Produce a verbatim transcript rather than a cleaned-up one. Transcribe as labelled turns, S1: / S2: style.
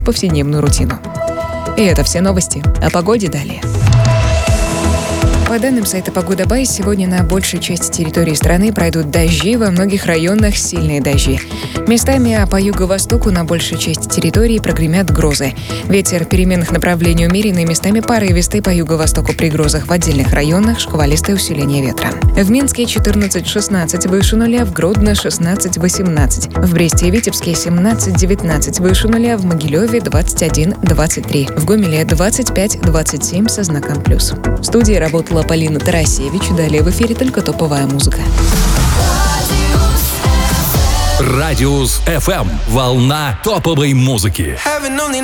S1: повседневную рутину. И это все новости. О погоде далее. По данным сайта «Погода Бай», сегодня на большей части территории страны пройдут дожди, во многих районах сильные дожди. Местами, а по юго-востоку на большей части территории прогремят грозы. Ветер переменных направлений умеренный, местами порывистый, по юго-востоку при грозах в отдельных районах шквалистое усиление ветра. В Минске четырнадцать-шестнадцать, выше нуля, в Гродно шестнадцать-восемнадцать, в Бресте и Витебске семнадцать-девятнадцать, выше нуля, в Могилеве двадцать один-двадцать три, в Гомеле двадцать пять-двадцать семь со знаком плюс. В студии работала Полина Тарасевич. Далее в эфире только топовая музыка.
S2: Радиус эф эм. Волна топовой музыки.